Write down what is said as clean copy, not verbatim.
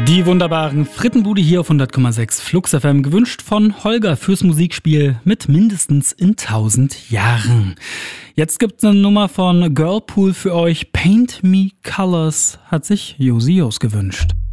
Die wunderbaren Frittenbude hier auf 100,6 Flux FM, gewünscht von Holger fürs Musikspiel mit mindestens in 1000 Jahren. Jetzt gibt's eine Nummer von Girlpool für euch. Paint Me Colors hat sich Josios gewünscht.